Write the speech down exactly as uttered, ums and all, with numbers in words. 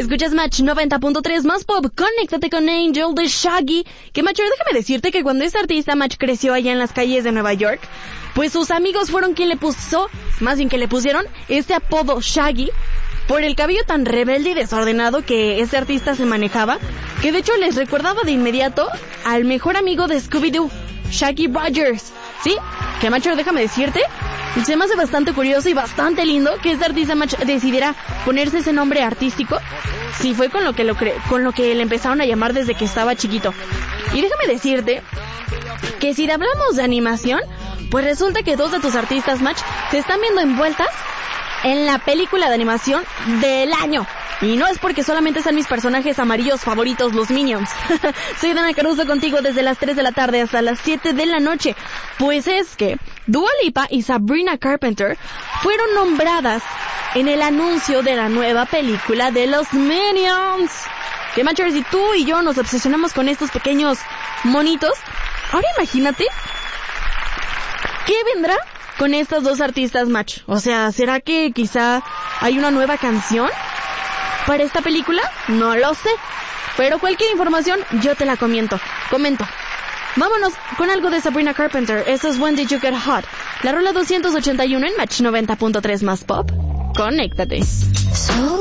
Escuchas Match noventa punto tres más pop. Conéctate con Angel de Shaggy. Que Match, déjame decirte que cuando este artista Match creció allá en las calles de Nueva York, pues sus amigos fueron quien le puso, más bien que le pusieron, este apodo Shaggy por el cabello tan rebelde y desordenado que este artista se manejaba, que de hecho les recordaba de inmediato al mejor amigo de Scooby-Doo, Shaggy Rogers. ¿Sí? Que Macho, déjame decirte, se me hace bastante curioso y bastante lindo que este artista Macho decidiera ponerse ese nombre artístico, si fue con lo que lo cre- con lo que le empezaron a llamar desde que estaba chiquito. Y déjame decirte que si hablamos de animación, pues resulta que dos de tus artistas Match se están viendo envueltas en la película de animación del año. Y no es porque solamente sean mis personajes amarillos favoritos, los Minions. Soy Dana Caruso contigo desde las tres de la tarde hasta las siete de la noche. Pues es que Dua Lipa y Sabrina Carpenter fueron nombradas en el anuncio de la nueva película de los Minions. Que manchers, si tú y yo nos obsesionamos con estos pequeños monitos, ahora imagínate ¿qué vendrá con estas dos artistas Match? O sea, ¿será que quizá hay una nueva canción para esta película? No lo sé. Pero cualquier información yo te la comento. Comento. Vámonos con algo de Sabrina Carpenter. Esto es When Did You Get Hot. La rola doscientos ochenta y uno en Match noventa punto tres más pop. Conéctate.